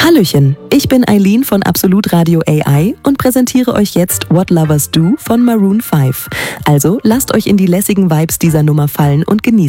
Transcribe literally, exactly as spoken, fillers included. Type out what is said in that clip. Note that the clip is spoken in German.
Hallöchen, ich bin Eileen von Absolut Radio A I und präsentiere euch jetzt What Lovers Do von Maroon five. Also lasst euch in die lässigen Vibes dieser Nummer fallen und genießt